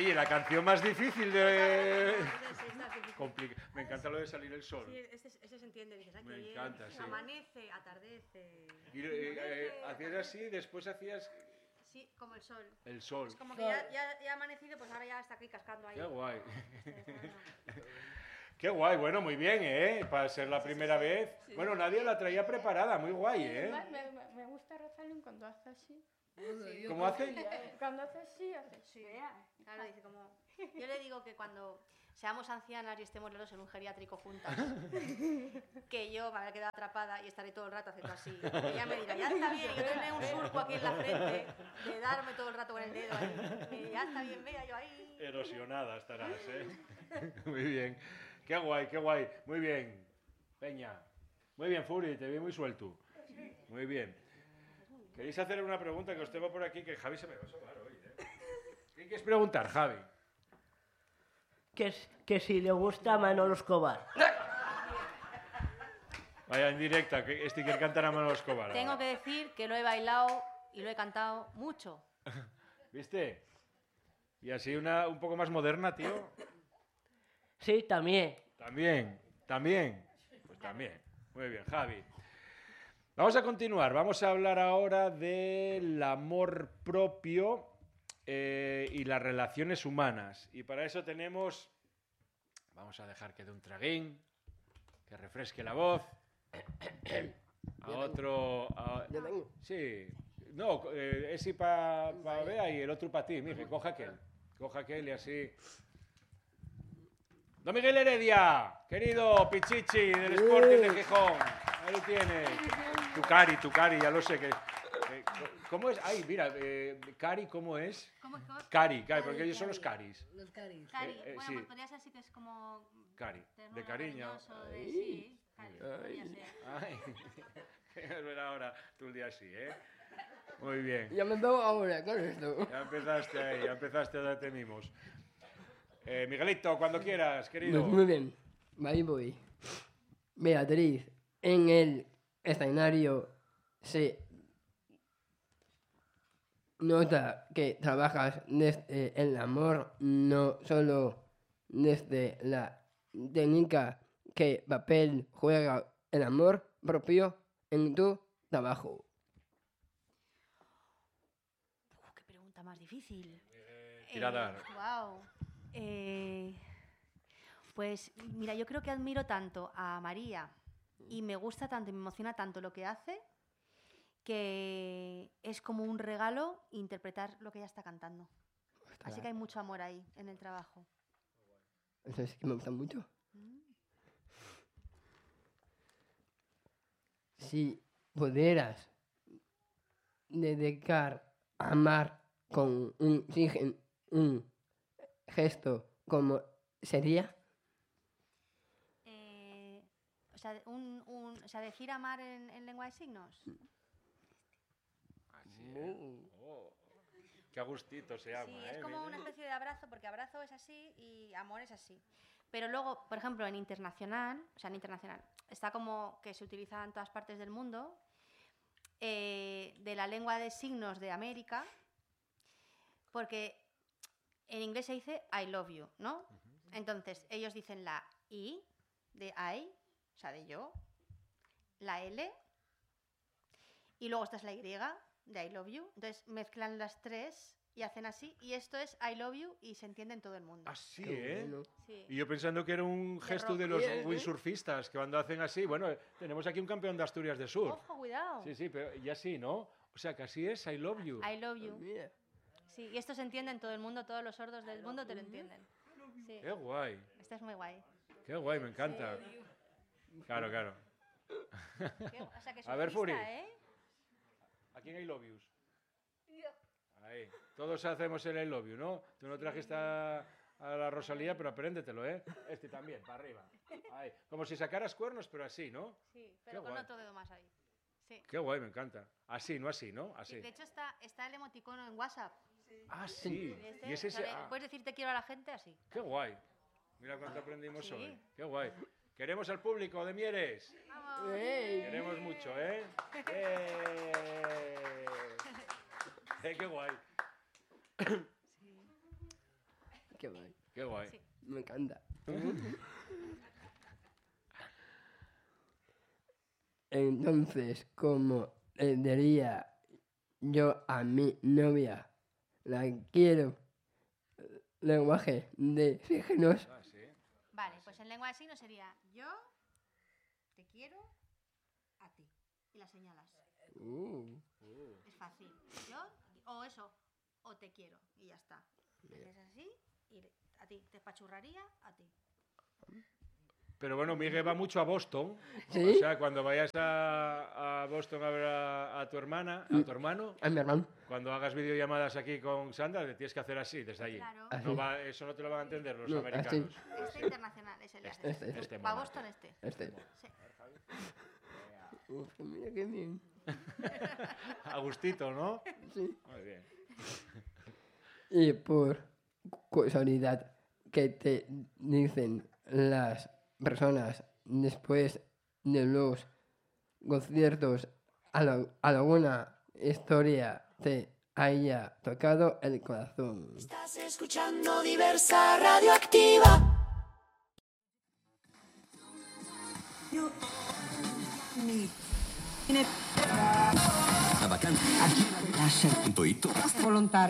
Oye, la canción más difícil de... Me encanta lo de salir el sol. Sí, ese se entiende. Dices, ay, Me encanta, sí. Amanece, atardece. Hacías así, después hacías... Sí, como el sol. El sol. Es como que ya ha amanecido, pues ahora ya está aquí cascando ahí. Qué guay. Qué guay, bueno, muy bien, ¿eh? Para ser la primera vez. Sí. Bueno, nadie la traía preparada, muy guay, ¿eh? Me gusta Rosalind cuando hace así. Sí. ¿Cómo hace? Cuando hace así, hace así. Claro, dice como... Yo le digo que cuando seamos ancianas y estemos los dos en un geriátrico juntas, que yo me habré quedado atrapada y estaré todo el rato haciendo así. Y ella me dirá, ya está bien, y yo tendré un surco aquí en la frente de darme todo el rato con el dedo ahí. Y ya está bien, vea, yo ahí... Erosionada estarás, ¿eh? Muy bien. Qué guay, qué guay. Muy bien, Peña. Muy bien, Furi, te vi muy suelto. Muy bien. ¿Queréis hacer una pregunta que os tengo por aquí? Que Javi se me va a sobar hoy, ¿eh? ¿Qué quieres preguntar, Javi? Que si le gusta Manolo Escobar. Vaya en directa, que este quiere cantar a Manolo Escobar. Tengo que decir que lo he bailado y lo he cantado mucho. ¿Viste? Y así un poco más moderna, tío. Sí, también. También. Pues también. Muy bien, Javi. Vamos a continuar. Vamos a hablar ahora del amor propio y las relaciones humanas. Y para eso tenemos... Vamos a dejar que dé un traguín, que refresque la voz. A otro... Sí. No, ese para Bea y el otro para ti. Mire, coja aquel y así... Don Miguel Heredia, querido Pichichi del Sporting de Gijón. Ahí tienes. Tu Cari, ya lo sé. ¿Cómo es? Ay, mira, Cari, ¿cómo es? ¿Cómo? Cari, porque ellos son los Caris. Los Caris. Cari, bueno, sí. pues podría ser así que es como... Cari, de cariño. Sí, Cari, podría ser. Ay, quieres ver ahora tú el día así, ¿eh? Muy bien. Ya me veo ahora con esto. Ya empezaste ahí, ya empezaste a darte mimos. Miguelito, cuando quieras, querido. Muy bien, ahí voy. Beatriz, en el escenario se nota que trabajas desde el amor, no solo desde la técnica. ¿Qué papel juega el amor propio en tu trabajo? Qué pregunta más difícil. Tirada. Wow. Pues mira, yo creo que admiro tanto a María y me gusta tanto y me emociona tanto lo que hace, que es como un regalo interpretar lo que ella está cantando. Así que hay mucho amor ahí en el trabajo. Eso es que me gusta mucho. Si pudieras dedicar a amar con un gesto, ¿cómo sería? O sea, decir amar en lengua de signos. Así es. Oh, qué a gustito se llama. Sí, es como una especie de abrazo, porque abrazo es así y amor es así. Pero luego, por ejemplo, en internacional, está como que se utiliza en todas partes del mundo, de la lengua de signos de América, porque en inglés se dice I love you, ¿no? Entonces, ellos dicen la I de I, o sea, de yo, la L, y luego esta es la Y de I love you. Entonces, mezclan las tres y hacen así, y esto es I love you y se entiende en todo el mundo. Así, ¿eh? Sí. Y yo pensando que era un gesto de los windsurfistas, que cuando hacen así, bueno, tenemos aquí un campeón de Asturias de surf. Ojo, cuidado. Sí, pero y así, ¿no? O sea, que así es I love you. I love you. Sí, y esto se entiende en todo el mundo, todos los sordos del mundo te lo entienden. Sí. Qué guay. Esta es muy guay. Qué guay, me encanta. Claro. O sea, que a ver, Furi. ¿Eh? ¿A quién I love yous? Ahí. Todos hacemos el I love you, ¿no? Tú no trajiste a la Rosalía, pero apréndetelo, ¿eh? Este también, para arriba. Ahí. Como si sacaras cuernos, pero así, ¿no? Sí, pero con otro dedo más ahí. Sí. Qué guay, me encanta. Así, no así, ¿no? Así. Sí, de hecho, está el emoticono en WhatsApp. Ah, sí. Y es ese, puedes decir te quiero a la gente así. Qué guay. Mira cuánto aprendimos hoy. Qué guay. Queremos al público de Mieres. ¡Vamos! Queremos mucho, ¿eh? Qué guay. Qué guay. Qué guay. Sí. Me encanta. Entonces, como le diría yo a mi novia, la quiero, lenguaje de signos. Ah, sí. Vale, pues en lengua de signos sería yo te quiero a ti. Y la señalas. Es fácil. Yo, o eso, o te quiero. Y ya está. Es así y a ti. Te pachurraría a ti. Pero bueno, Miguel va mucho a Boston. ¿Sí? O sea, cuando vayas a Boston a ver a tu hermana, a tu hermano, A mi hermano. cuando hagas videollamadas aquí con Sandra, te tienes que hacer así, desde allí. Claro. Así. Eso no te lo van a entender los No, americanos. Este internacional es el de hacer. Este. Va a Boston este. Este. Sí. Uf, mira qué bien. Agustito, ¿no? Sí. Muy bien. Y por casualidad, ¿qué te dicen las personas después de los conciertos? ¿Alguna historia te haya tocado el corazón? Estás escuchando Diversa Radioactiva. La vacanza aquí lascia.it Volontario.